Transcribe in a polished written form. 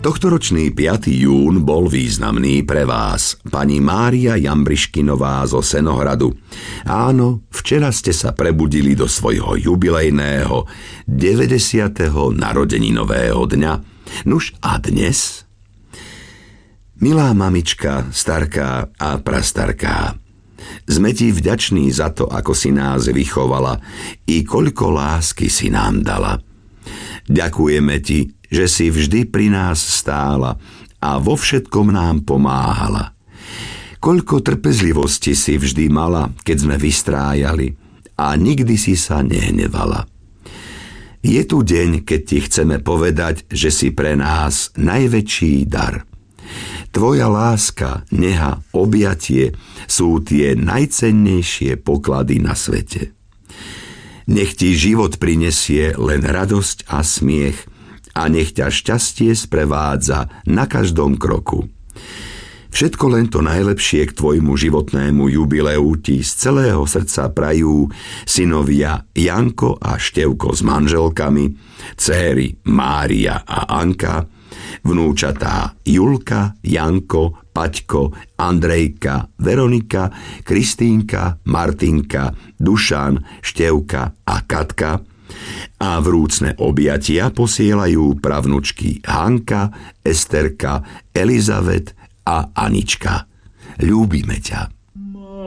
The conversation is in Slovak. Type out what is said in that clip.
Tohtoročný 5. jún bol významný pre vás, pani Mária Jambriškinová zo Senohradu. Áno, včera ste sa prebudili do svojho jubilejného 90. narodeninového dňa. Nuž a dnes? Milá mamička, starká a prastarká, sme ti vďační za to, ako si nás vychovala i koľko lásky si nám dala. Ďakujeme ti, že si vždy pri nás stála a vo všetkom nám pomáhala. Koľko trpezlivosti si vždy mala, keď sme vystrájali a nikdy si sa nehnevala. Je tu deň, keď ti chceme povedať, že si pre nás najväčší dar. Tvoja láska, neha, objatie sú tie najcennejšie poklady na svete. Nech ti život prinesie len radosť a smiech a nech ťa šťastie sprevádza na každom kroku. Všetko len to najlepšie k tvojmu životnému jubileu ti z celého srdca prajú synovia Janko a Števko s manželkami, dcéry Mária a Anka, vnúčatá Julka, Janko, Paťko, Andrejka, Veronika, Kristínka, Martinka, Dušan, Števka a Katka a vrúcne objatia posielajú pravnučky Hanka, Esterka, Elizabet a Anička. Ľúbime ťa.